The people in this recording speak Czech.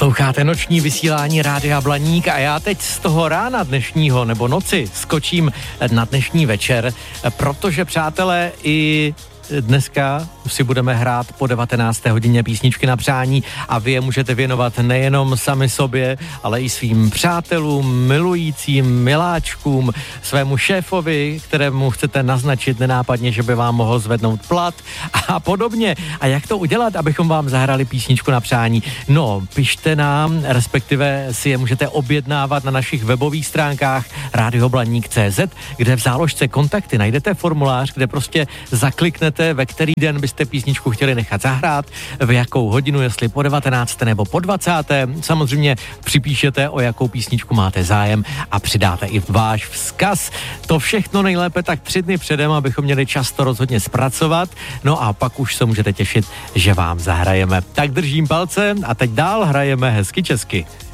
Posloucháte noční vysílání Rádia Blaník a já teď z toho rána dnešního nebo noci skočím na dnešní večer, protože přátelé i dneska si budeme hrát po 19. hodině písničky na přání a vy je můžete věnovat nejenom sami sobě, ale i svým přátelům, milujícím, miláčkům, svému šéfovi, kterému chcete naznačit nenápadně, že by vám mohl zvednout plat a podobně. A jak to udělat, abychom vám zahrali písničku na přání? No, pište nám, respektive si je můžete objednávat na našich webových stránkách radioblaník.cz, kde v záložce kontakty najdete formulář, kde prostě zakliknete, ve který den byste písničku chtěli nechat zahrát, v jakou hodinu, jestli po 19. nebo po 20. Samozřejmě připíšete, o jakou písničku máte zájem a přidáte i váš vzkaz. To všechno nejlépe tak 3 dny předem, abychom měli čas to rozhodně zpracovat. No a pak už se můžete těšit, že vám zahrajeme. Tak držím palce a teď dál hrajeme hezky česky.